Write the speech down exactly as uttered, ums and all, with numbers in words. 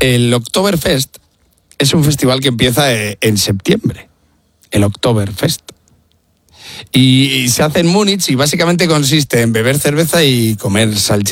El Oktoberfest es un festival que empieza en septiembre. El Oktoberfest. Y se hace en Múnich y básicamente consiste en beber cerveza y comer salchichas.